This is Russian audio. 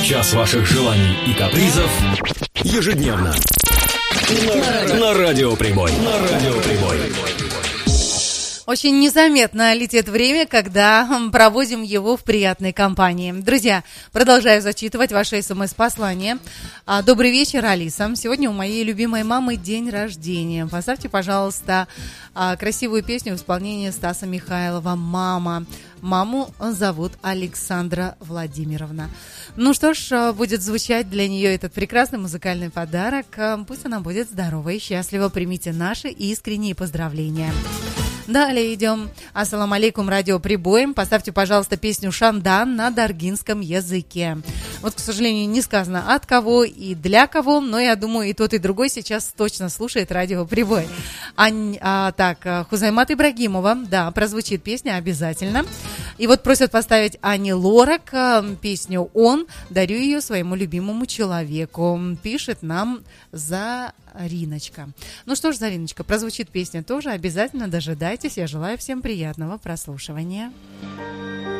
Час ваших желаний и капризов ежедневно на Радио Прибой. На Радио Прибой. Очень незаметно летит время, когда проводим его в приятной компании. Друзья, продолжаю зачитывать ваши СМС-послания. Добрый вечер, Алиса. Сегодня у моей любимой мамы день рождения. Поставьте, пожалуйста, красивую песню в исполнении Стаса Михайлова «Мама». Маму зовут Александра Владимировна. Ну что ж, будет звучать для нее этот прекрасный музыкальный подарок. Пусть она будет здорова и счастлива. Примите наши искренние поздравления. Далее идем. Ассаламу алейкум, радио Прибой. Поставьте, пожалуйста, песню «Шандан» на даргинском языке. Вот, к сожалению, не сказано от кого и для кого, но я думаю, и тот, и другой сейчас точно слушает радио Прибой. Так, Хузаймат Ибрагимова, да, прозвучит песня обязательно. И вот просят поставить Ани Лорак песню «Он». Дарю ее своему любимому человеку. Пишет нам Зариночка. Ну что ж, Зариночка, прозвучит песня тоже. Обязательно дожидайтесь. Я желаю всем приятного прослушивания.